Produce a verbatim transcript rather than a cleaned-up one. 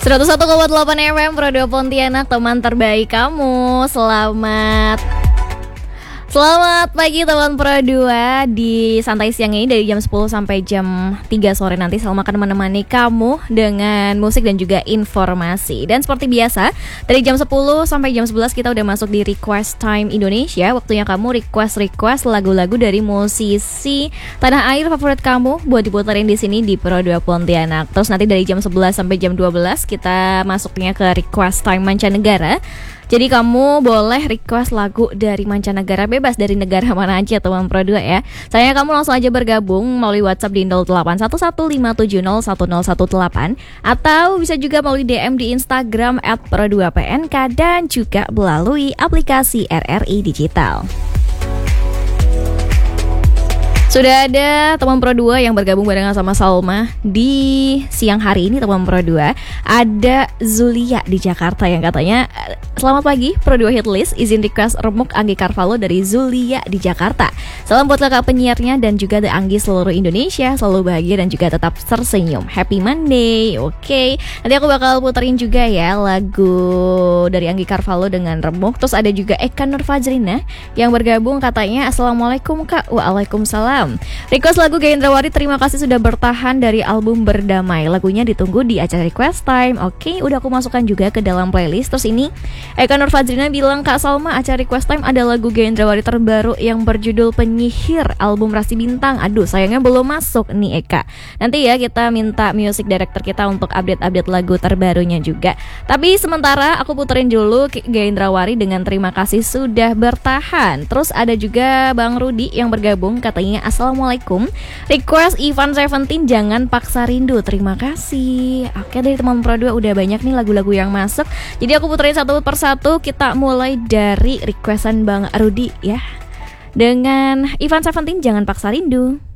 seratus satu koma delapan F M Pro dua Pontianak, teman terbaik kamu. Selamat Selamat pagi teman Pro dua. Di santai siang ini dari jam sepuluh sampai jam tiga sore nanti Salma akan menemani kamu dengan musik dan juga informasi. Dan seperti biasa, dari jam sepuluh sampai jam sebelas kita udah masuk di Request Time Indonesia. Waktunya kamu request-request lagu-lagu dari musisi tanah air favorit kamu buat diputerin di sini di Pro dua Pontianak. Terus nanti dari jam sebelas sampai jam dua belas kita masuknya ke Request Time mancanegara. Jadi kamu boleh request lagu dari mancanegara, bebas dari negara mana aja teman Pro dua ya. Sayangnya kamu langsung aja bergabung melalui WhatsApp di nol delapan satu satu lima tujuh nol satu nol satu delapan, atau bisa juga melalui D M di Instagram at pro dua P N K, dan juga melalui aplikasi R R I Digital. Sudah ada teman Pro dua yang bergabung barengan sama Salma di siang hari ini teman Pro dua. Ada Zulia di Jakarta yang katanya, selamat pagi Pro dua Hitlist, izin request remuk Anggi Carvalho dari Zulia di Jakarta. Salam buat kakak penyiarnya dan juga The Anggi seluruh Indonesia, selalu bahagia dan juga tetap tersenyum. Happy Monday. Oke, nanti aku bakal puterin juga ya lagu dari Anggi Carvalho dengan remuk. Terus ada juga Eka Nur Fajrina yang bergabung katanya, assalamualaikum kak. Waalaikumsalam. Request lagu Gendrawari, terima kasih sudah bertahan dari album Berdamai. Lagunya ditunggu di acara Request Time. Oke, udah aku masukkan juga ke dalam playlist. Terus ini Eka Nur Fajrina bilang, Kak Salma, acara Request Time ada lagu Gendrawari terbaru yang berjudul Penyihir, album Rasi Bintang. Aduh, sayangnya belum masuk nih Eka. Nanti ya kita minta music director kita untuk update-update lagu terbarunya juga. Tapi sementara aku puterin dulu Gendrawari dengan terima kasih sudah bertahan. Terus ada juga Bang Rudi yang bergabung katanya, assalamualaikum, request Ivan Seventeen jangan paksa rindu. Terima kasih. Oke, dari teman Pro dua udah banyak nih lagu-lagu yang masuk. Jadi aku puterin satu persatu. Kita mulai dari requestan Bang Rudi ya, dengan Ivan Seventeen jangan paksa rindu.